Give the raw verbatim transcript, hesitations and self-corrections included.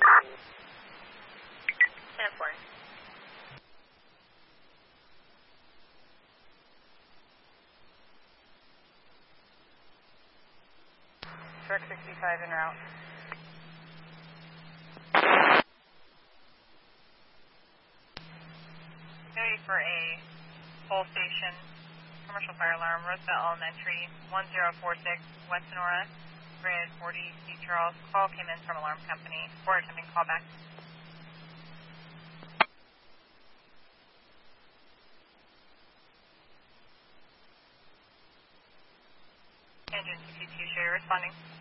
ten four. Truck sixty-five en route. Ready for a pole station, commercial fire alarm, Roosevelt Elementary, one zero four six, West Sonora, grid forty, C. Charles. Call came in from alarm company. We're attempting callback. Engine sixty-two, show you responding.